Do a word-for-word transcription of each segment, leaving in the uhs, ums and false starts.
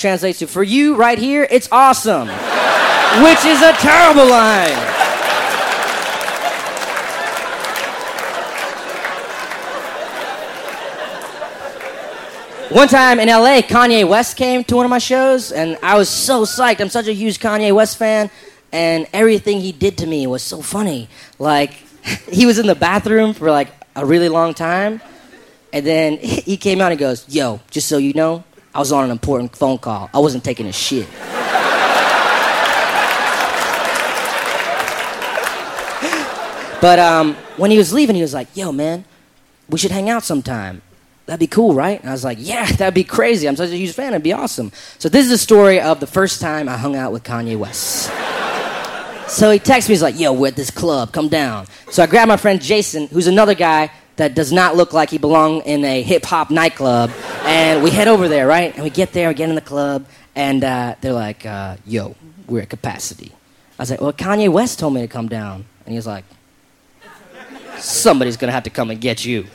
translates to, for you right here, it's awesome. Which is a terrible line. One time in L A, Kanye West came to one of my shows, and I was so psyched. I'm such a huge Kanye West fan, and everything he did to me was so funny. Like, he was in the bathroom for like a really long time, and then he came out and goes, yo, just so you know, I was on an important phone call. I wasn't taking a shit. But um, when he was leaving, he was like, yo, man, we should hang out sometime. That'd be cool, right? And I was like, yeah, that'd be crazy. I'm such a huge fan. It'd be awesome. So this is the story of the first time I hung out with Kanye West. So he texts me. He's like, yo, we're at this club. Come down. So I grabbed my friend Jason, who's another guy that does not look like he belonged in a hip-hop nightclub. And we head over there, right? And we get there, we get in the club, and uh, they're like, uh, yo, we're at capacity. I was like, well, Kanye West told me to come down. And he was like, somebody's going to have to come and get you.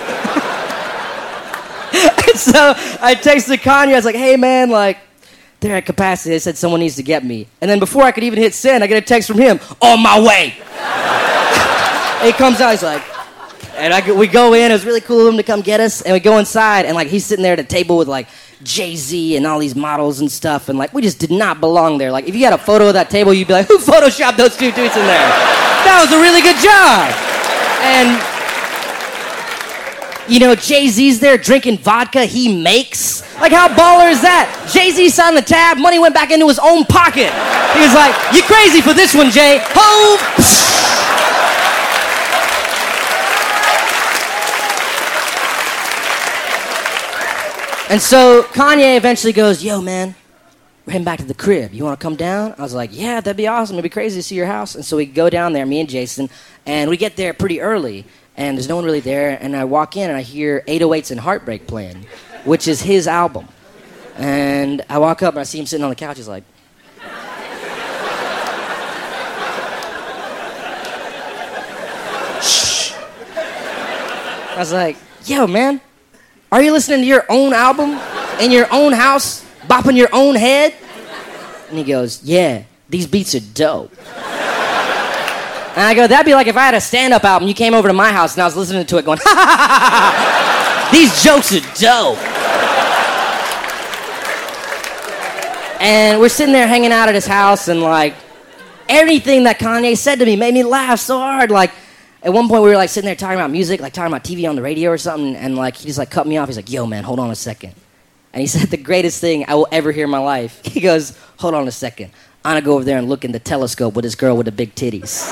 So I texted Kanye. I was like, hey, man, like, they're at capacity. They said someone needs to get me. And then before I could even hit send, I get a text from him, on my way. He comes out. He's like, and I, we go in. It was really cool of him to come get us. And we go inside, and, like, he's sitting there at a table with, like, Jay-Z and all these models and stuff. And, like, we just did not belong there. Like, if you had a photo of that table, you'd be like, who photoshopped those two dudes in there? That was a really good job. And... you know, Jay-Z's there drinking vodka he makes. Like, how baller is that? Jay-Z signed the tab, money went back into his own pocket. He was like, you crazy for this one, Jay. Ho! And so Kanye eventually goes, yo, man, we're heading back to the crib. You want to come down? I was like, yeah, that'd be awesome. It'd be crazy to see your house. And so we go down there, me and Jason, and we get there pretty early. And there's no one really there, and I walk in and I hear eight oh eights and Heartbreak playing, which is his album. And I walk up and I see him sitting on the couch. He's like, shh. I was like, yo, man, are you listening to your own album in your own house, bopping your own head? And he goes, yeah, these beats are dope. And I go, that'd be like if I had a stand-up album, you came over to my house and I was listening to it going, ha ha ha ha, these jokes are dope. And we're sitting there hanging out at his house, and like, everything that Kanye said to me made me laugh so hard. Like, at one point we were like sitting there talking about music, like talking about T V on the radio or something, and like, he just like cut me off. He's like, yo, man, hold on a second. And he said the greatest thing I will ever hear in my life. He goes, hold on a second. I'm gonna go over there and look in the telescope with this girl with the big titties.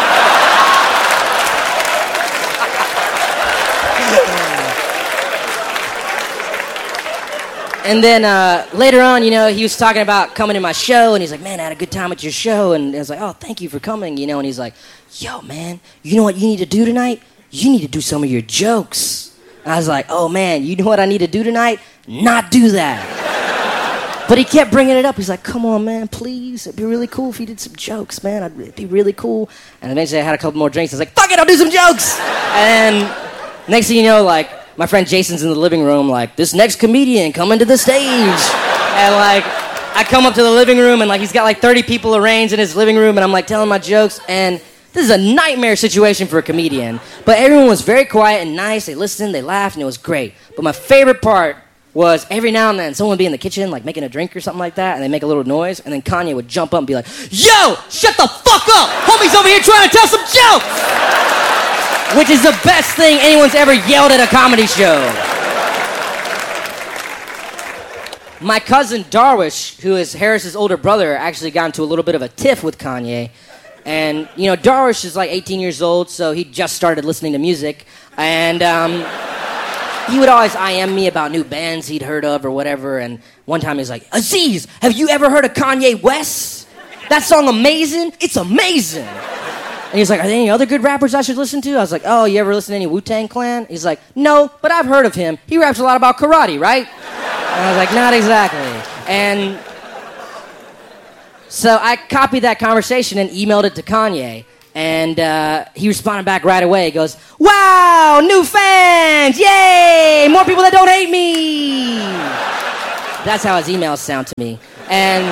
And then uh, later on, you know, he was talking about coming to my show, and he's like, man, I had a good time at your show. And I was like, oh, thank you for coming, you know. And he's like, yo, man, you know what you need to do tonight? You need to do some of your jokes. And I was like, oh, man, you know what I need to do tonight? Not do that. But he kept bringing it up. He's like, come on, man, please. It'd be really cool if you did some jokes, man. It'd be really cool. And eventually I had a couple more drinks. I was like, fuck it, I'll do some jokes. And next thing you know, like, my friend Jason's in the living room, like, this next comedian coming to the stage. And, like, I come up to the living room, and, like, he's got, like, thirty people arranged in his living room, and I'm, like, telling my jokes. And this is a nightmare situation for a comedian. But everyone was very quiet and nice. They listened, they laughed, and it was great. But my favorite part was every now and then someone would be in the kitchen, like making a drink or something like that, and they make a little noise, and then Kanye would jump up and be like, yo, shut the fuck up! Homie's over here trying to tell some jokes! Which is the best thing anyone's ever yelled at a comedy show. My cousin Darwish, who is Harris's older brother, actually got into a little bit of a tiff with Kanye. And, you know, Darwish is like eighteen years old, so he just started listening to music. And, um... he would always I M me about new bands he'd heard of or whatever, and one time he was like, Aziz, have you ever heard of Kanye West? That song Amazing? It's amazing. And he's like, are there any other good rappers I should listen to? I was like, oh, you ever listen to any Wu-Tang Clan? He's like, no, but I've heard of him. He raps a lot about karate, right? And I was like, not exactly. And so I copied that conversation and emailed it to Kanye. And uh, he responded back right away. He goes, wow, new fans, yay, more people that don't hate me. That's how his emails sound to me. And,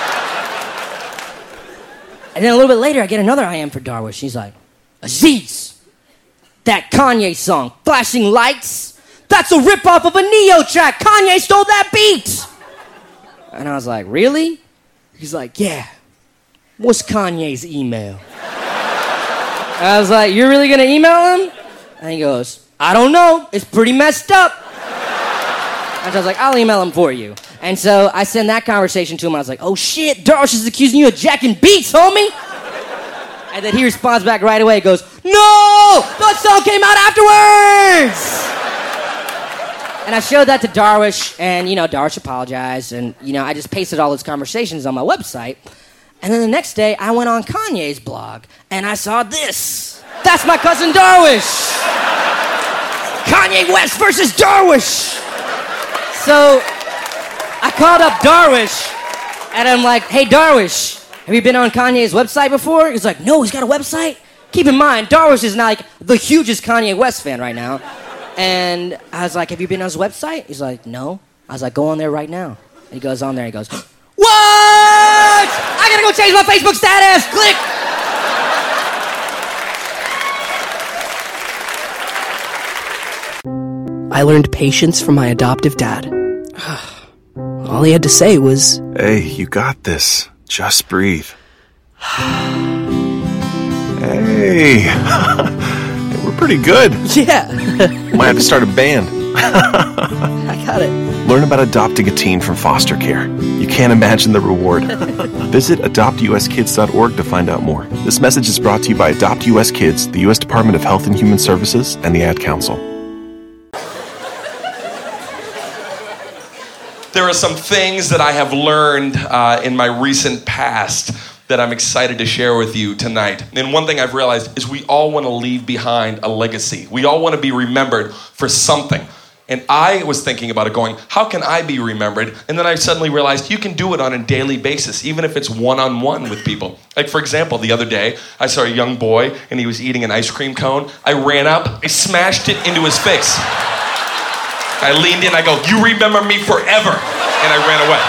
and then a little bit later, I get another I M for Darwish. He's like, Aziz, that Kanye song, Flashing Lights, that's a ripoff of a Neo track. Kanye stole that beat. And I was like, really? He's like, yeah. What's Kanye's email? I was like, you're really gonna email him? And he goes, I don't know. It's pretty messed up. And I was like, I'll email him for you. And so I send that conversation to him. I was like, oh shit, Darwish is accusing you of jacking beats, homie. And then he responds back right away. He goes, no! That song came out afterwards! And I showed that to Darwish, and, you know, Darwish apologized, and, you know, I just pasted all those conversations on my website. And then the next day, I went on Kanye's blog, and I saw this. That's my cousin Darwish! Kanye West versus Darwish! So, I called up Darwish, and I'm like, hey, Darwish, have you been on Kanye's website before? He's like, no, he's got a website? Keep in mind, Darwish is not like the hugest Kanye West fan right now. And I was like, have you been on his website? He's like, no. I was like, go on there right now. And he goes on there and he goes, what? I gotta go change my Facebook status. Click. I learned patience from my adoptive dad. All he had to say was, hey, you got this. Just breathe. Hey. We're pretty good. Yeah. Might have to start a band. I got it. Learn about adopting a teen from foster care. You can't imagine the reward. Visit adopt u s kids dot org to find out more. This message is brought to you by Adopt U S Kids, the U S Department of Health and Human Services, and the Ad Council. There are some things that I have learned uh, in my recent past that I'm excited to share with you tonight. And one thing I've realized is we all want to leave behind a legacy. We all want to be remembered for something. And I was thinking about it going, how can I be remembered? And then I suddenly realized you can do it on a daily basis, even if it's one-on-one with people. Like, for example, the other day, I saw a young boy and he was eating an ice cream cone. I ran up, I smashed it into his face. I leaned in, I go, you remember me forever. And I ran away.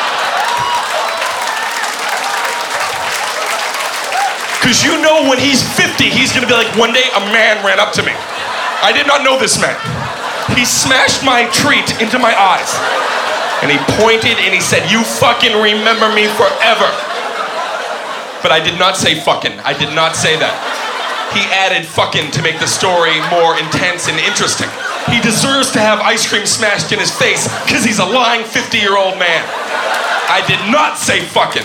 Because you know when he's fifty, he's going to be like, one day a man ran up to me. I did not know this man. He smashed my treat into my eyes. And he pointed and he said, you fucking remember me forever. But I did not say fucking. I did not say that. He added fucking to make the story more intense and interesting. He deserves to have ice cream smashed in his face because he's a lying fifty-year-old man. I did not say fucking.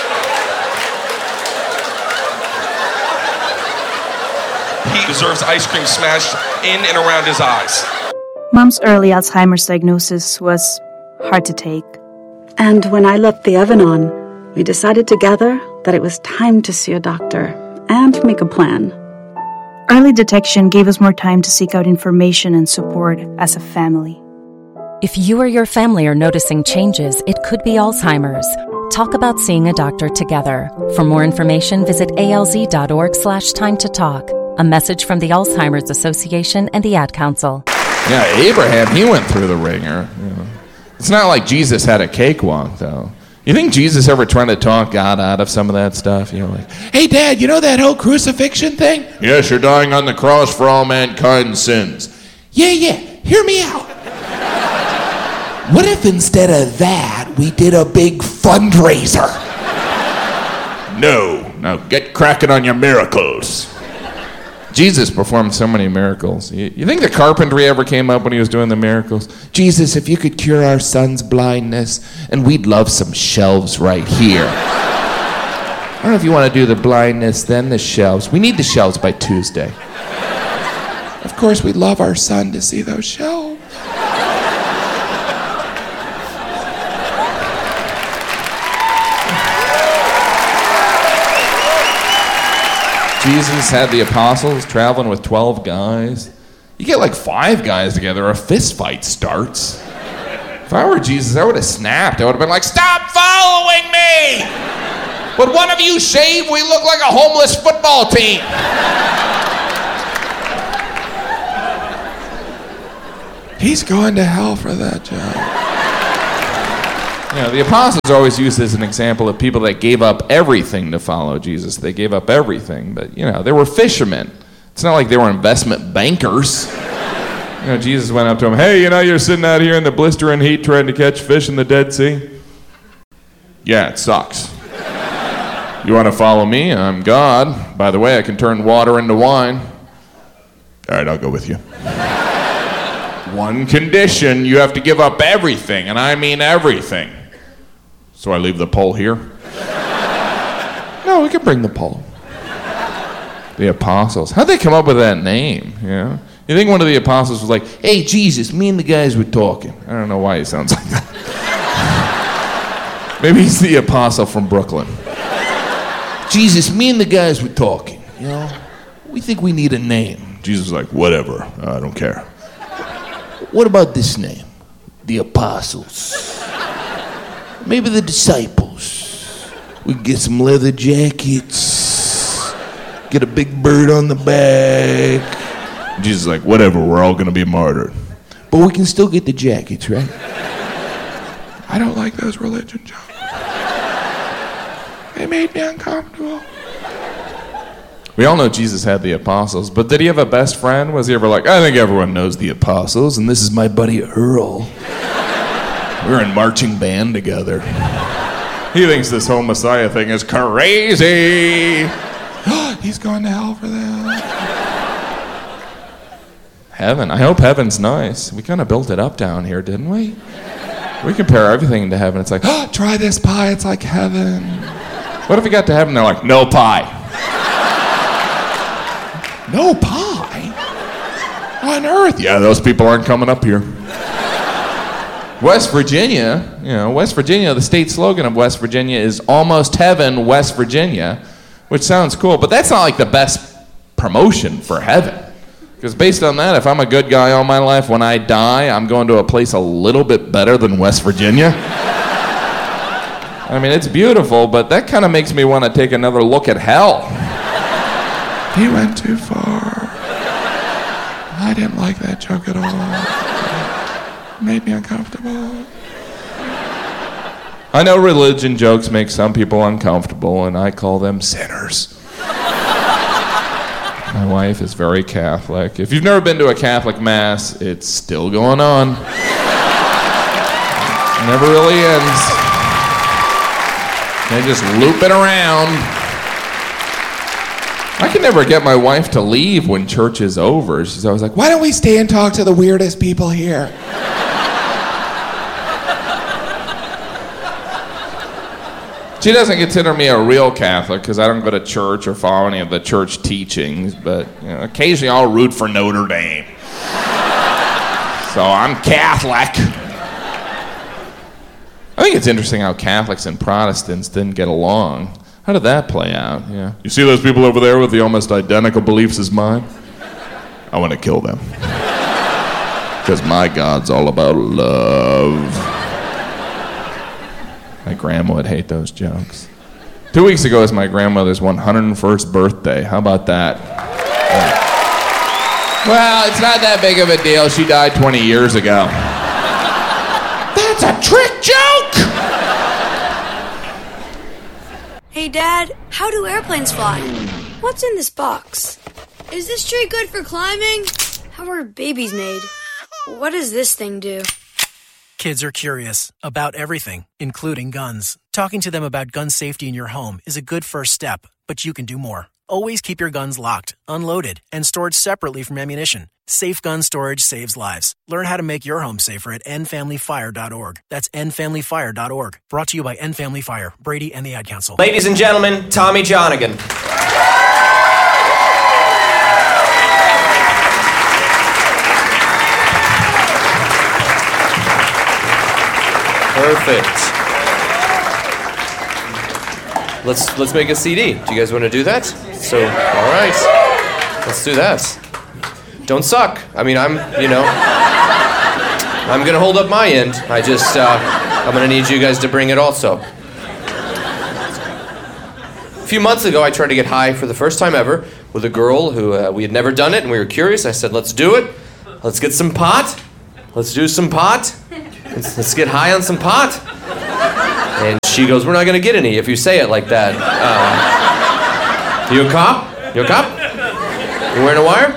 He deserves ice cream smashed in and around his eyes. Mom's early Alzheimer's diagnosis was hard to take. And when I left the Evan-On, we decided together that it was time to see a doctor and make a plan. Early detection gave us more time to seek out information and support as a family. If you or your family are noticing changes, it could be Alzheimer's. Talk about seeing a doctor together. For more information, visit alz.org slash time to talk. A message from the Alzheimer's Association and the Ad Council. Yeah, Abraham, he went through the ringer. You know. It's not like Jesus had a cakewalk, though. You think Jesus ever tried to talk God out of some of that stuff? You know, like, hey, Dad, you know that whole crucifixion thing? Yes, you're dying on the cross for all mankind's sins. Yeah, yeah, hear me out. What if instead of that, we did a big fundraiser? No, now get cracking on your miracles. Jesus performed so many miracles. You, you think the carpentry ever came up when he was doing the miracles? Jesus, if you could cure our son's blindness, and we'd love some shelves right here. I don't know if you want to do the blindness, then the shelves. We need the shelves by Tuesday. Of course, we'd love our son to see those shelves. Jesus had the apostles traveling with twelve guys. You get like five guys together, a fist fight starts. If I were Jesus, I would have snapped. I would have been like, stop following me! Would one of you shave? We look like a homeless football team. He's going to hell for that job. You know, the apostles are always used as an example of people that gave up everything to follow Jesus. They gave up everything, but, you know, they were fishermen. It's not like they were investment bankers. You know, Jesus went up to them, hey, you know, you're sitting out here in the blistering heat trying to catch fish in the Dead Sea? Yeah, it sucks. You want to follow me? I'm God. By the way, I can turn water into wine. All right, I'll go with you. One condition, you have to give up everything, and I mean everything. So I leave the pole here? No, we can bring the pole. The apostles. How'd they come up with that name? You know? You think one of the apostles was like, hey, Jesus, me and the guys were talking. I don't know why he sounds like that. Maybe he's the apostle from Brooklyn. Jesus, me and the guys were talking. You know, we think we need a name. Jesus was like, whatever, I don't care. What about this name? The apostles. Maybe the disciples. We can get some leather jackets. Get a big bird on the back. Jesus is like, whatever, we're all gonna be martyred. But we can still get the jackets, right? I don't like those religion jokes. They made me uncomfortable. We all know Jesus had the apostles, but did he have a best friend? Was he ever like, I think everyone knows the apostles, and this is my buddy Earl. We're in marching band together. He thinks this whole Messiah thing is crazy. He's going to hell for that. Heaven. I hope heaven's nice. We kind of built it up down here, didn't we? We compare everything to heaven. It's like, oh, try this pie, it's like heaven. What if we got to heaven, they're like, no pie. No pie? On earth? Yeah, those people aren't coming up here. West Virginia, you know, West Virginia, the state slogan of West Virginia is almost heaven, West Virginia, which sounds cool, but that's not like the best promotion for heaven. Because based on that, if I'm a good guy all my life, when I die, I'm going to a place a little bit better than West Virginia. I mean, it's beautiful, but that kind of makes me want to take another look at hell. He went too far. I didn't like that joke at all. It made me uncomfortable. I know religion jokes make some people uncomfortable, and I call them sinners. My wife is very Catholic. If you've never been to a Catholic Mass, it's still going on. It never really ends. They just loop it around. I can never get my wife to leave when church is over. She's always like, why don't we stay and talk to the weirdest people here? She doesn't consider me a real Catholic because I don't go to church or follow any of the church teachings, but you know, occasionally I'll root for Notre Dame. So I'm Catholic. I think it's interesting how Catholics and Protestants didn't get along. How did that play out? Yeah. You see those people over there with the almost identical beliefs as mine? I want to kill them. Because my God's all about love. My grandma would hate those jokes. Two weeks ago was my grandmother's one hundred first birthday. How about that? Yeah. Well, it's not that big of a deal. She died twenty years ago. That's a trick joke! Hey, Dad, how do airplanes fly? What's in this box? Is this tree good for climbing? How are babies made? What does this thing do? Kids are curious about everything, including guns. Talking to them about gun safety in your home is a good first step, but you can do more. Always keep your guns locked, unloaded, and stored separately from ammunition. Safe gun storage saves lives. Learn how to make your home safer at end family fire dot org. That's end family fire dot org. Brought to you by End Family Fire, Brady, and the Ad Council. Ladies and gentlemen, Tommy Johnigan. Perfect. Let's let's make a C D. Do you guys want to do that? So, all right. Let's do that. Don't suck. I mean, I'm, you know, I'm gonna hold up my end. I just, uh, I'm gonna need you guys to bring it also. A few months ago, I tried to get high for the first time ever with a girl who uh, we had never done it, and we were curious. I said, let's do it. Let's get some pot. Let's do some pot. Let's, let's get high on some pot. she goes, we're not going to get any if you say it like that. Uh, you a cop? You a cop? You wearing a wire?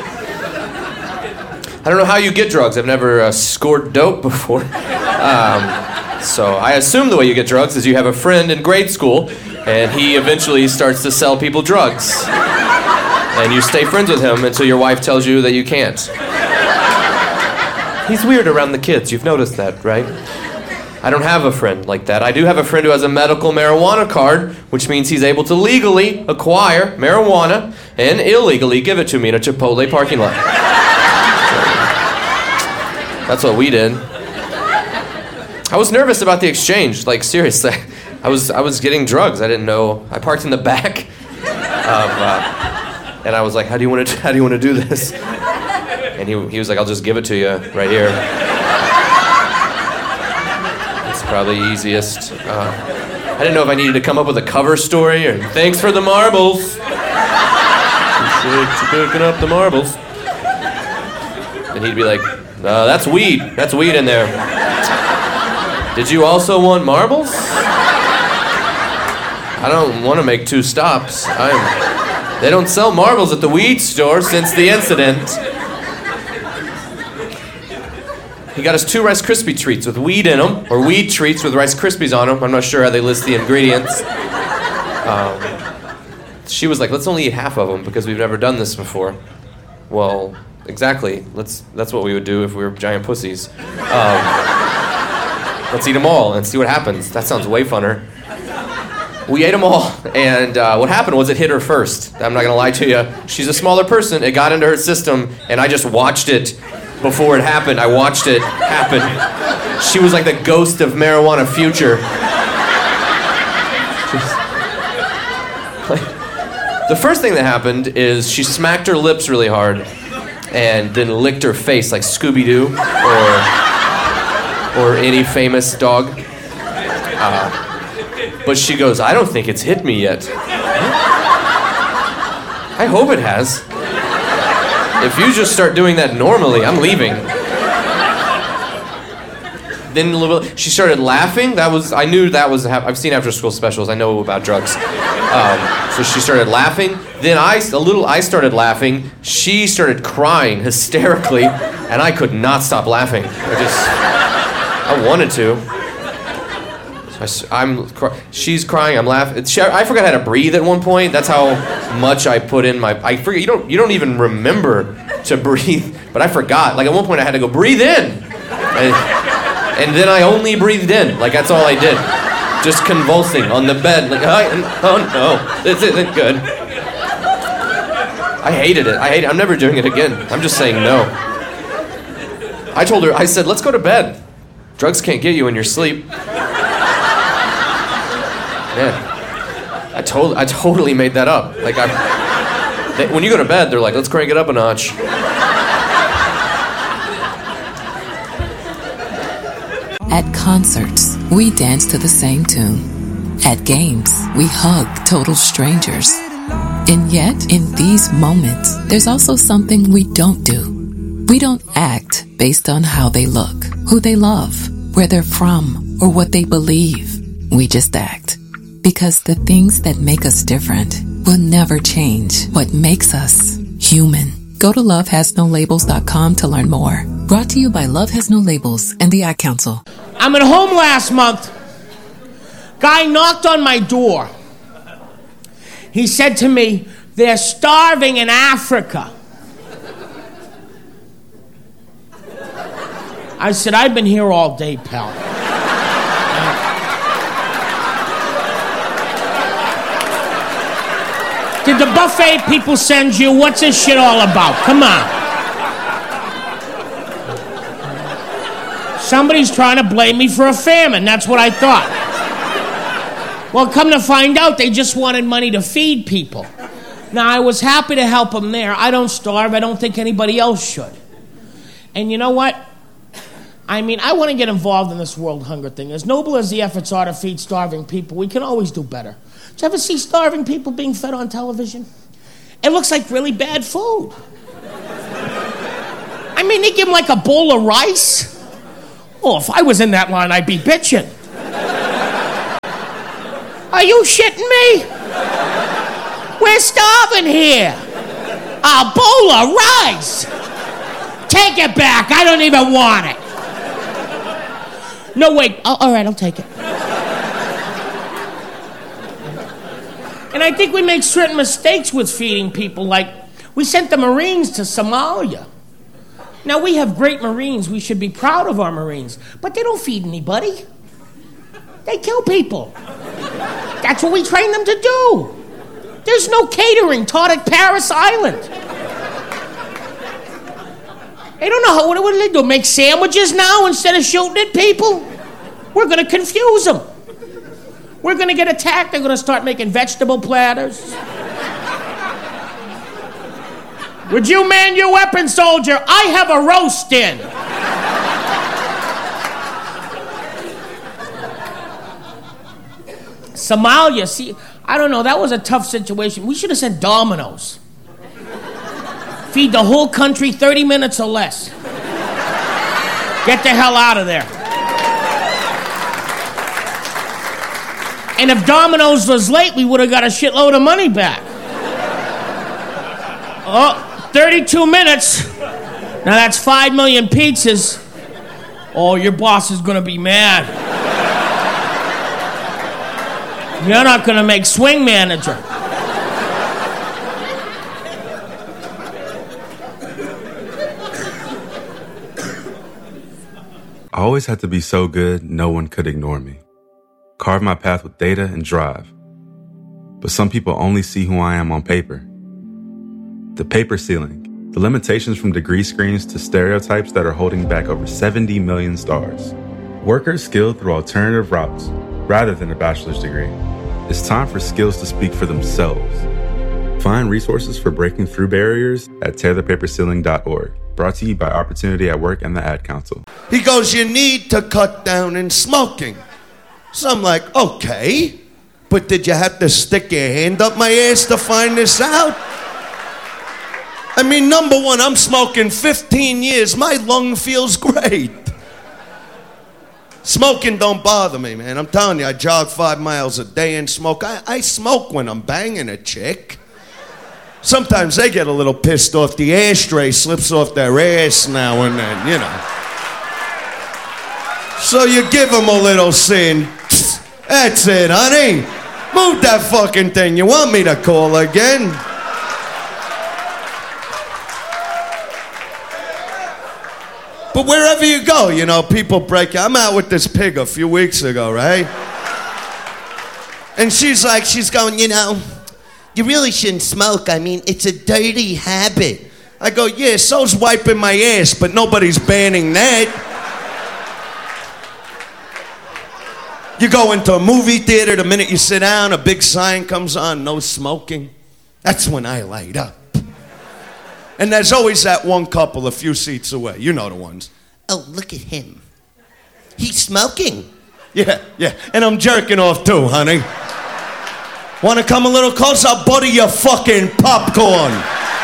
I don't know how you get drugs. I've never uh, scored dope before. Um, so I assume the way you get drugs is you have a friend in grade school, and he eventually starts to sell people drugs. And you stay friends with him until your wife tells you that you can't. He's weird around the kids. You've noticed that, right? I don't have a friend like that. I do have a friend who has a medical marijuana card, which means he's able to legally acquire marijuana and illegally give it to me in a Chipotle parking lot. That's what we did. I was nervous about the exchange. Like, seriously. I was I was getting drugs. I didn't know. I parked in the back. Of, uh, and I was like, how do you want to how do you want to do this? And he he was like, I'll just give it to you right here. It's probably easiest. Uh, I didn't know if I needed to come up with a cover story or thanks for the marbles. Appreciate you picking up the marbles. And he'd be like, uh, that's weed. That's weed in there. Did you also want marbles? I don't want to make two stops. I'm. They don't sell marbles at the weed store since the incident. He got us two Rice Krispie treats with weed in them, or weed treats with Rice Krispies on them. I'm not sure how they list the ingredients. Um, she was like, let's only eat half of them because we've never done this before. Well, exactly. Let's. That's what we would do if we were giant pussies. Um, let's eat them all and see what happens. That sounds way funner. We ate them all, and uh, what happened was it hit her first. I'm not gonna lie to you. She's a smaller person. It got into her system, and I just watched it before it happened. I watched it happen. She was like the ghost of marijuana future. Like, the first thing that happened is she smacked her lips really hard, and then licked her face like Scooby-Doo or or any famous dog. Uh, But she goes, I don't think it's hit me yet. I hope it has. If you just start doing that normally, I'm leaving. Then a little, she started laughing. That was, I knew that was, I've seen after school specials. I know about drugs. Um, so she started laughing. Then I, a little, I started laughing. She started crying hysterically, and I could not stop laughing. I just, I wanted to. I'm, she's crying. I'm laughing. She, I forgot how to breathe at one point. That's how much I put in my. I forget. You don't. You don't even remember to breathe. But I forgot. Like at one point, I had to go breathe in, and, and then I only breathed in. Like that's all I did. Just convulsing on the bed. Like oh no, this isn't good. I hated it. I hate it. I'm never doing it again. I'm just saying no. I told her. I said, let's go to bed. Drugs can't get you in your sleep. Man, I totally, I totally made that up. Like, I, they, when you go to bed, they're like, let's crank it up a notch. At concerts, we dance to the same tune. At games, we hug total strangers. And yet, in these moments, there's also something we don't do. We don't act based on how they look, who they love, where they're from, or what they believe. We just act. Because the things that make us different will never change what makes us human. Go to love has no labels dot com to learn more. Brought to you by Love Has No Labels and the Ad Council. I'm at home last month. Guy knocked on my door. He said to me, they're starving in Africa. I said, I've been here all day, pal. Did the buffet people send you? What's this shit all about? Come on. Somebody's trying to blame me for a famine. That's what I thought. Well, come to find out, they just wanted money to feed people. Now, I was happy to help them there. I don't starve. I don't think anybody else should. And you know what? I mean, I want to get involved in this world hunger thing. As noble as the efforts are to feed starving people, we can always do better. Did you ever see starving people being fed on television? It looks like really bad food. I mean, they give them like a bowl of rice. Oh, if I was in that line, I'd be bitching. Are you shitting me? We're starving here. A bowl of rice. Take it back. I don't even want it. No, wait. Oh, all right, I'll take it. And I think we make certain mistakes with feeding people, like we sent the Marines to Somalia. Now, we have great Marines. We should be proud of our Marines. But they don't feed anybody. They kill people. That's what we train them to do. There's no catering taught at Paris Island. They don't know how, what, what do they do? Make sandwiches now instead of shooting at people? We're going to confuse them. We're going to get attacked. They're going to start making vegetable platters. Would you man your weapon, soldier? I have a roast in. Somalia, see, I don't know, that was a tough situation. We should have sent Domino's. Feed the whole country thirty minutes or less. Get the hell out of there. And if Domino's was late, we would have got a shitload of money back. Oh, thirty-two minutes. Now that's five million pizzas. Oh, your boss is gonna be mad. You're not gonna make swing manager. I always had to be so good, no one could ignore me. Carve my path with data and drive. But some people only see who I am on paper. The paper ceiling, the limitations from degree screens to stereotypes that are holding back over seventy million stars. Workers skilled through alternative routes, rather than a bachelor's degree. It's time for skills to speak for themselves. Find resources for breaking through barriers at tear the paper ceiling dot org. Brought to you by Opportunity at Work and the Ad Council. He goes, you need to cut down in smoking. So I'm like, okay, but did you have to stick your hand up my ass to find this out? I mean, number one, I'm smoking fifteen years. My lung feels great. Smoking don't bother me, man. I'm telling you, I jog five miles a day and smoke. I, I smoke when I'm banging a chick. Sometimes they get a little pissed off. The ashtray slips off their ass now and then, you know. So you give them a little sin. That's it, honey. Move that fucking thing. You want me to call again? But wherever you go, you know, people break. I'm out with this pig a few weeks ago, right? And she's like, she's going, you know, you really shouldn't smoke. I mean, it's a dirty habit. I go, yeah, so's wiping my ass, but nobody's banning that. You go into a movie theater, the minute you sit down, a big sign comes on, no smoking. That's when I light up. And there's always that one couple a few seats away. You know the ones. Oh, look at him. He's smoking. Yeah, yeah. And I'm jerking off too, honey. Want to come a little closer? I'll butter your fucking popcorn.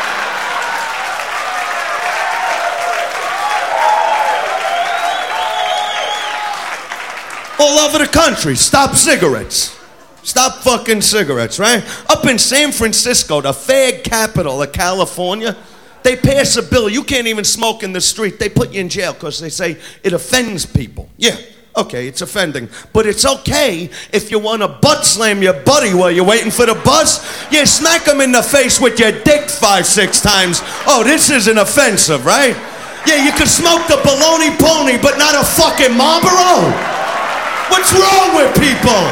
All over the country, stop cigarettes. Stop fucking cigarettes, right? Up in San Francisco, the fag capital of California, they pass a bill. You can't even smoke in the street. They put you in jail because they say it offends people. Yeah, okay, it's offending. But it's okay if you want to butt slam your buddy while you're waiting for the bus. Yeah, smack him in the face with your dick five, six times. Oh, this isn't offensive, right? Yeah, you can smoke the baloney pony, but not a fucking Marlboro. What's wrong with people?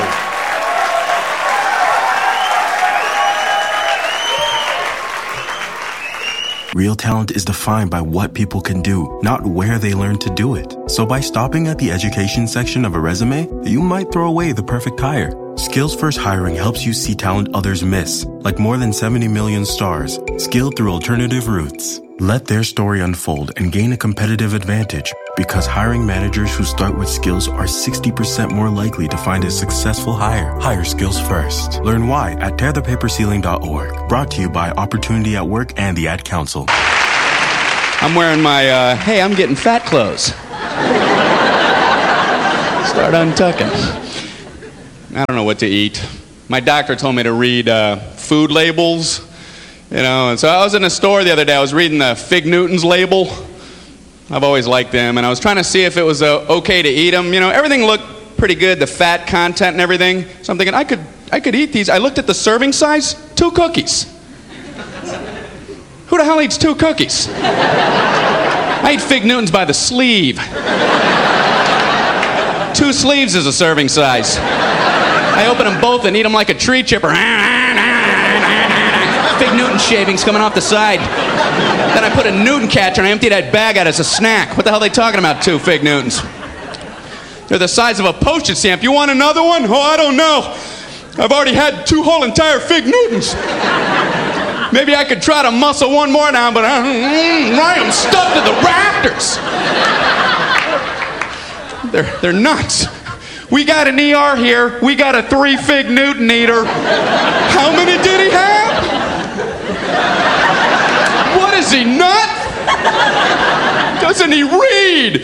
Real talent is defined by what people can do, not where they learn to do it. So by stopping at the education section of a resume, you might throw away the perfect hire. Skills First Hiring helps you see talent others miss, like more than seventy million stars, skilled through alternative routes. Let their story unfold and gain a competitive advantage, because hiring managers who start with skills are sixty percent more likely to find a successful hire. Hire skills first. Learn why at tear the paper ceiling dot org. Brought to you by Opportunity at Work and the Ad Council. I'm wearing my, uh, hey, I'm getting fat clothes. Start untucking. I don't know what to eat. my doctor told me to read uh, food labels, you know, and so I was in a store the other day, I was reading the Fig Newtons label. I've always liked them, and I was trying to see if it was uh, okay to eat them. You know, everything looked pretty good, the fat content and everything, so I'm thinking I could, I could eat these. I looked at the serving size, two cookies. Who the hell eats two cookies? I eat Fig Newtons by the sleeve. Two sleeves is a serving size. I open them both and eat them like a tree chipper. Fig Newton shavings coming off the side. Then I put a Newton catcher and I empty that bag out as a snack. What the hell are they talking about, two Fig Newtons? They're the size of a postage stamp. You want another one? Oh, I don't know. I've already had two whole entire Fig Newtons. Maybe I could try to muscle one more down, but I, mm, I am stuffed to the rafters. They're, they're nuts. We got an E R here. We got a three Fig Newton eater. How many did he have? What is he, nut? Doesn't he read?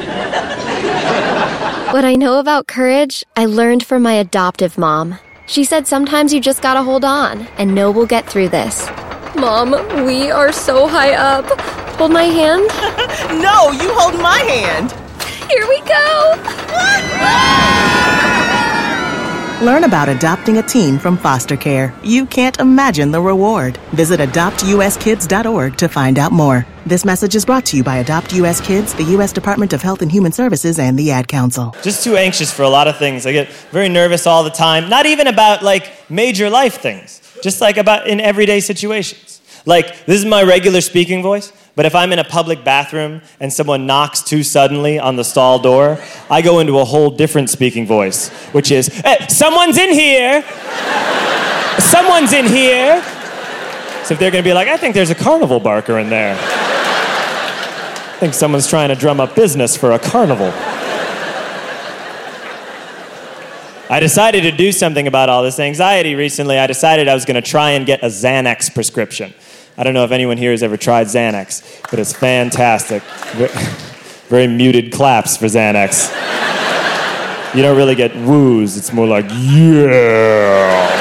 What I know about courage, I learned from my adoptive mom. She said sometimes you just gotta hold on and know we'll get through this. Mom, we are so high up. Hold my hand. No, you hold my hand. Here we go. Learn about adopting a teen from foster care. You can't imagine the reward. Visit adopt u s kids dot org to find out more. This message is brought to you by Adopt U S Kids, the U S Department of Health and Human Services, and the Ad Council. Just too anxious for a lot of things. I get very nervous all the time. Not even about, like, major life things. Just, like, about in everyday situations. Like, this is my regular speaking voice, but if I'm in a public bathroom and someone knocks too suddenly on the stall door, I go into a whole different speaking voice, which is, hey, someone's in here! Someone's in here! So if they're gonna be like, I think there's a carnival barker in there. I think someone's trying to drum up business for a carnival. I decided to do something about all this anxiety recently. I decided I was gonna try and get a Xanax prescription. I don't know if anyone here has ever tried Xanax, but it's fantastic. Very muted claps for Xanax. You don't really get woos, it's more like, yeah.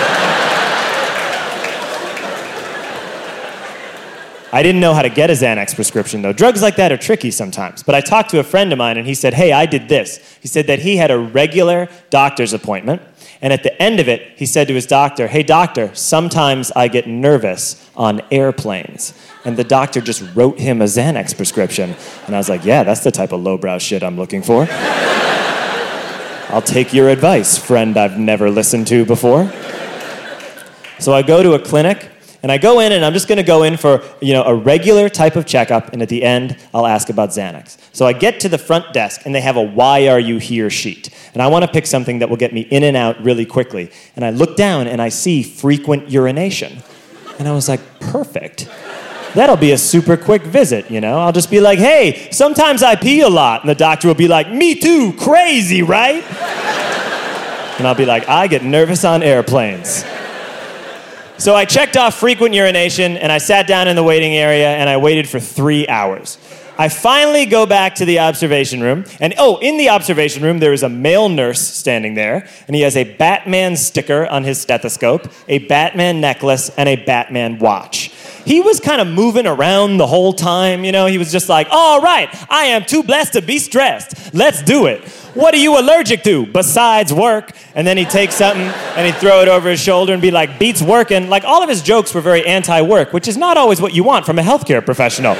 I didn't know how to get a Xanax prescription, though. Drugs like that are tricky sometimes. But I talked to a friend of mine, and he said, hey, I did this. He said that he had a regular doctor's appointment, and at the end of it, he said to his doctor, hey, doctor, sometimes I get nervous on airplanes. And the doctor just wrote him a Xanax prescription. And I was like, yeah, that's the type of lowbrow shit I'm looking for. I'll take your advice, friend I've never listened to before. So I go to a clinic, and I go in, and I'm just gonna go in for, you know, a regular type of checkup, and at the end, I'll ask about Xanax. So I get to the front desk, and they have a why are you here sheet. And I wanna pick something that will get me in and out really quickly. And I look down, and I see frequent urination. And I was like, perfect. That'll be a super quick visit, you know? I'll just be like, hey, sometimes I pee a lot. And the doctor will be like, me too, crazy, right? And I'll be like, I get nervous on airplanes. So I checked off frequent urination, and I sat down in the waiting area, and I waited for three hours. I finally go back to the observation room, and oh, in the observation room, there is a male nurse standing there, and he has a Batman sticker on his stethoscope, a Batman necklace, and a Batman watch. He was kind of moving around the whole time, you know? He was just like, all right, I am too blessed to be stressed. Let's do it. What are you allergic to besides work? And then he'd take something and he'd throw it over his shoulder and be like, beats working. Like, all of his jokes were very anti-work, which is not always what you want from a healthcare professional.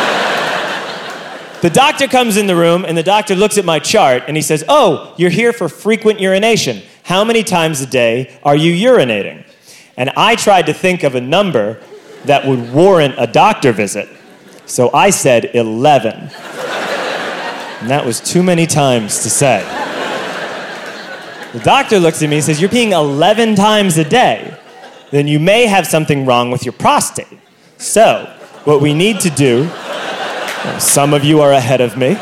The doctor comes in the room, and the doctor looks at my chart, and he says, oh, you're here for frequent urination. How many times a day are you urinating? And I tried to think of a number that would warrant a doctor visit. So I said eleven. And that was too many times to say. The doctor looks at me and says, you're peeing eleven times a day. Then you may have something wrong with your prostate. So, what we need to do, well, some of you are ahead of me.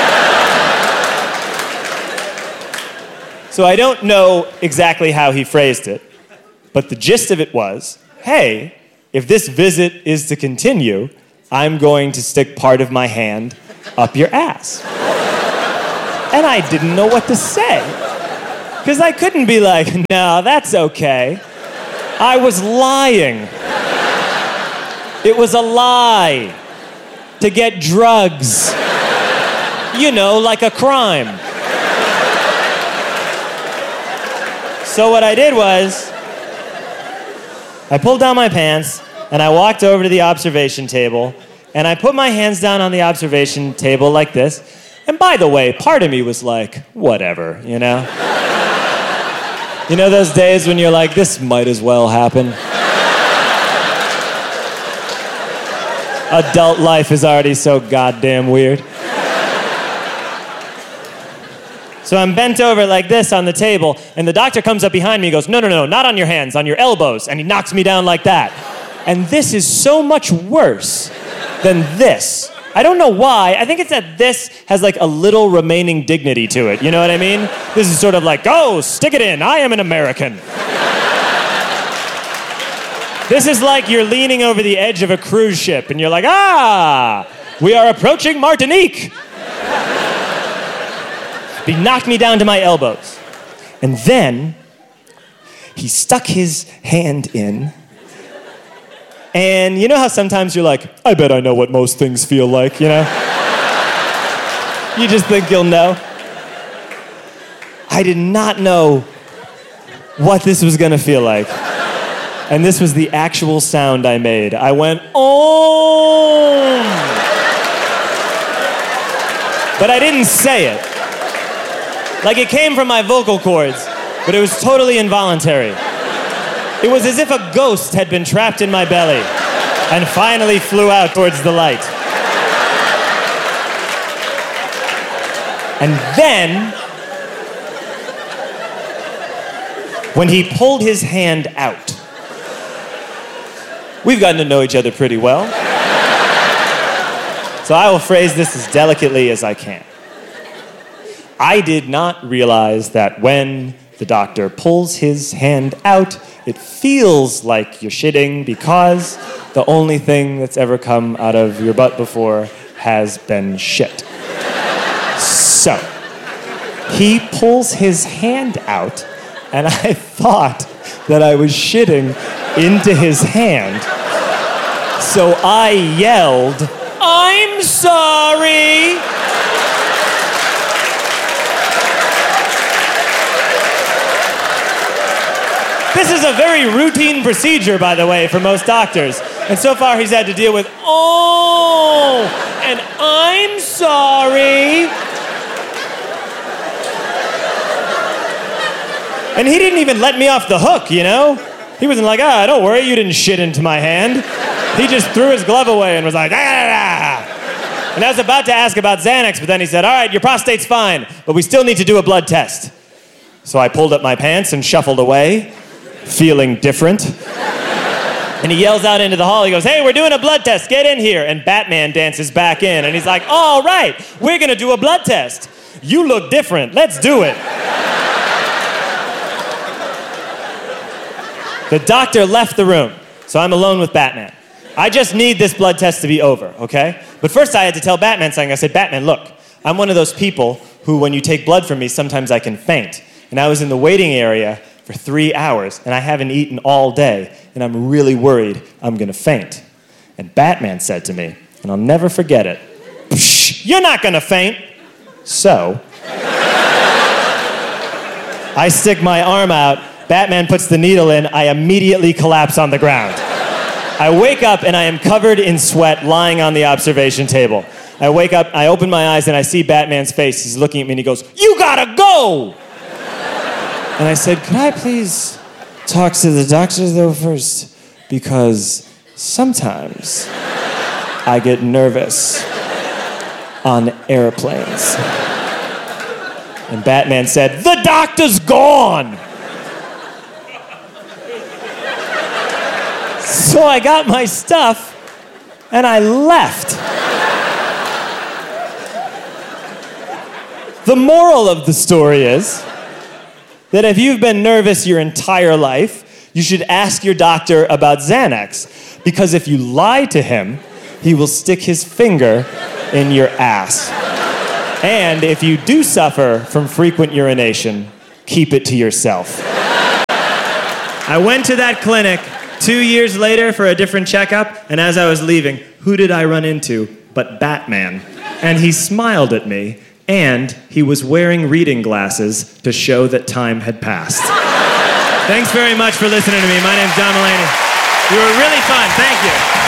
So I don't know exactly how he phrased it, but the gist of it was, hey, if this visit is to continue, I'm going to stick part of my hand up your ass. And I didn't know what to say. Because I couldn't be like, no, that's okay. I was lying. It was a lie to get drugs. You know, like a crime. So what I did was, I pulled down my pants and I walked over to the observation table and I put my hands down on the observation table like this. And by the way, part of me was like, whatever, you know? You know those days when you're like, this might as well happen? Adult life is already so goddamn weird. So I'm bent over like this on the table, and the doctor comes up behind me and goes, no, no, no, not on your hands, on your elbows, and he knocks me down like that. And this is so much worse than this. I don't know why. I think it's that this has like a little remaining dignity to it. You know what I mean? This is sort of like, go, stick it in. I am an American. This is like you're leaning over the edge of a cruise ship and you're like, ah, we are approaching Martinique. He knocked me down to my elbows. And then he stuck his hand in. And you know how sometimes you're like, I bet I know what most things feel like, you know? You just think you'll know. I did not know what this was gonna feel like. And this was the actual sound I made. I went, oh! But I didn't say it. Like it came from my vocal cords, but it was totally involuntary. It was as if a ghost had been trapped in my belly and finally flew out towards the light. And then, when he pulled his hand out, we've gotten to know each other pretty well. So I will phrase this as delicately as I can. I did not realize that when the doctor pulls his hand out, it feels like you're shitting because the only thing that's ever come out of your butt before has been shit. So, he pulls his hand out, and I thought that I was shitting into his hand. So I yelled, I'm sorry! This is a very routine procedure, by the way, for most doctors. And so far he's had to deal with, oh, and I'm sorry. And he didn't even let me off the hook, you know? He wasn't like, ah, don't worry, you didn't shit into my hand. He just threw his glove away and was like, ah. And I was about to ask about Xanax, but then he said, all right, your prostate's fine, but we still need to do a blood test. So I pulled up my pants and shuffled away, feeling different. And he yells out into the hall, he goes, hey, we're doing a blood test, get in here. And Batman dances back in, and he's like, all right, we're gonna do a blood test. You look different, let's do it. The doctor left the room, so I'm alone with Batman. I just need this blood test to be over, okay? But first I had to tell Batman something. I said, Batman, look, I'm one of those people who, when you take blood from me, sometimes I can faint. And I was in the waiting area for three hours, and I haven't eaten all day, and I'm really worried I'm gonna faint. And Batman said to me, and I'll never forget it, psh, you're not gonna faint. So, I stick my arm out, Batman puts the needle in, I immediately collapse on the ground. I wake up and I am covered in sweat lying on the observation table. I wake up, I open my eyes and I see Batman's face. He's looking at me and he goes, you gotta go! And I said, could I please talk to the doctor though first? Because sometimes I get nervous on airplanes. And Batman said, the doctor's gone! So I got my stuff and I left. The moral of the story is that if you've been nervous your entire life, you should ask your doctor about Xanax, because if you lie to him, he will stick his finger in your ass. And if you do suffer from frequent urination, keep it to yourself. I went to that clinic two years later for a different checkup, and as I was leaving, who did I run into but Batman? And he smiled at me, and he was wearing reading glasses to show that time had passed. Thanks very much for listening to me. My name's John Mulaney. You were really fun. Thank you.